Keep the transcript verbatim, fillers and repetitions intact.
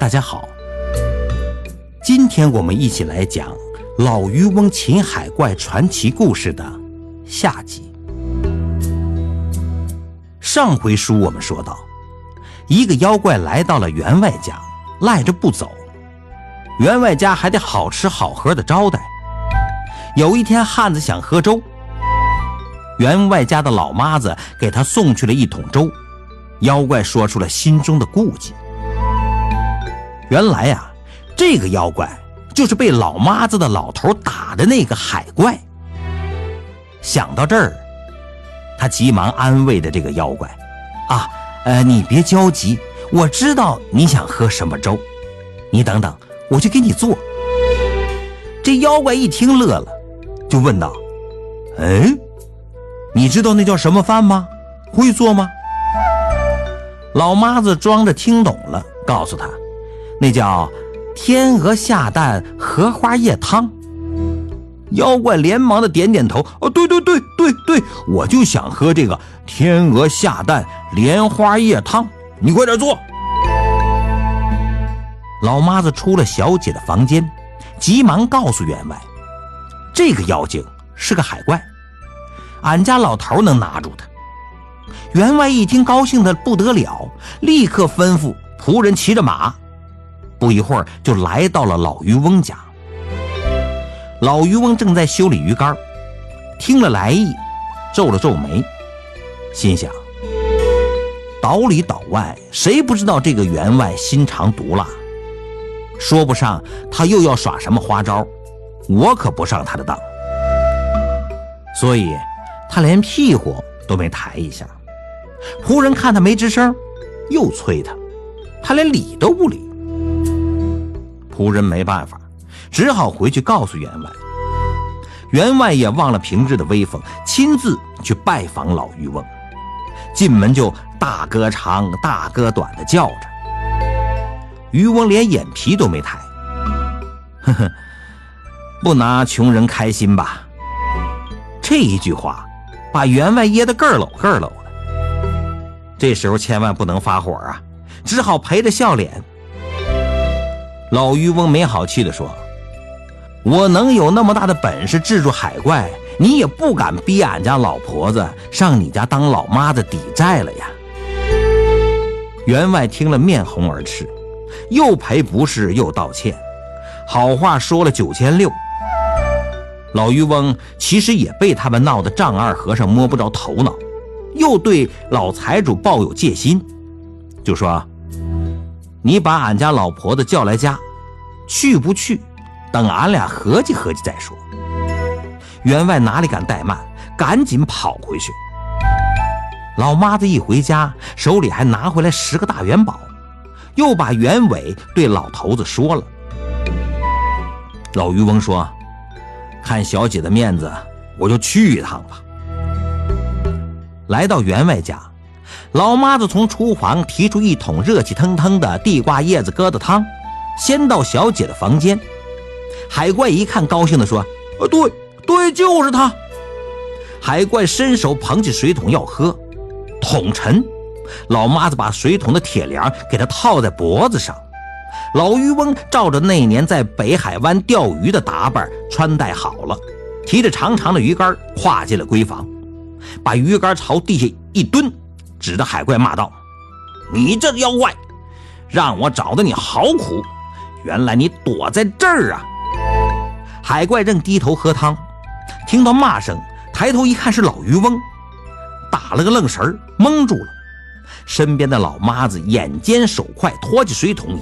大家好，今天我们一起来讲老渔翁擒海怪传奇故事的下集。上回书我们说到，一个妖怪来到了员外家，赖着不走，员外家还得好吃好喝的招待。有一天汉子想喝粥，员外家的老妈子给他送去了一桶粥，妖怪说出了心中的顾忌。原来呀、啊，这个妖怪就是被老妈子的老头打的那个海怪。想到这儿，他急忙安慰着这个妖怪啊，呃，你别焦急，我知道你想喝什么粥，你等等，我去给你做。这妖怪一听乐了，就问道：哎，你知道那叫什么饭吗？会做吗？老妈子装着听懂了，告诉他那叫天鹅下蛋荷花叶汤。妖怪连忙的点点头，哦，对对对对对，我就想喝这个天鹅下蛋莲花叶汤，你快点做。老妈子出了小姐的房间，急忙告诉员外，这个妖精是个海怪，俺家老头能拿住他。员外一听高兴的不得了，立刻吩咐仆人骑着马，不一会儿就来到了老渔翁家。老渔翁正在修理鱼竿，听了来意，皱了皱眉，心想，岛里岛外谁不知道这个员外心肠毒辣，说不上他又要耍什么花招，我可不上他的当。所以他连屁股都没抬一下。仆人看他没吱声，又催他，他连理都不理。仆人没办法，只好回去告诉员外。员外也忘了平日的威风，亲自去拜访老渔翁。进门就大哥长大哥短的叫着，渔翁连眼皮都没抬。呵呵，不拿穷人开心吧？这一句话把员外噎得个喽个喽的。这时候千万不能发火啊，只好陪着笑脸。老渔翁没好气地说，我能有那么大的本事治住海怪，你也不敢逼俺家老婆子上你家当老妈子抵债了呀。员外听了面红耳赤，又赔不是又道歉，好话说了九千六。老渔翁其实也被他们闹得丈二和尚摸不着头脑，又对老财主抱有戒心，就说，你把俺家老婆子叫来家，去不去等俺俩合计合计再说。员外哪里敢怠慢，赶紧跑回去。老妈子一回家，手里还拿回来十个大元宝，又把原委对老头子说了。老渔翁说，看小姐的面子，我就去一趟吧。来到员外家，老妈子从厨房提出一桶热气腾腾的地瓜叶子疙瘩汤，先到小姐的房间。海怪一看，高兴地说，啊，对对，就是他。海怪伸手捧起水桶要喝，桶沉，老妈子把水桶的铁梁给他套在脖子上。老渔翁照着那年在北海湾钓鱼的打扮穿戴好了，提着长长的鱼竿跨进了闺房，把鱼竿朝地下一蹲，指着海怪骂道，你这妖怪，让我找的你好苦，原来你躲在这儿啊。海怪正低头喝汤，听到骂声，抬头一看是老渔翁，打了个愣神，蒙住了。身边的老妈子眼尖手快，拖起水桶